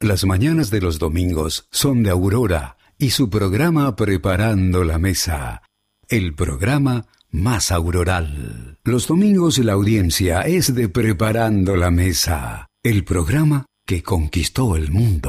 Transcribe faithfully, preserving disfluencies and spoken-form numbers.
Las mañanas de los domingos son de Aurora y su programa Preparando la Mesa, el programa más auroral. Los domingos la audiencia es de Preparando la Mesa, el programa que conquistó el mundo.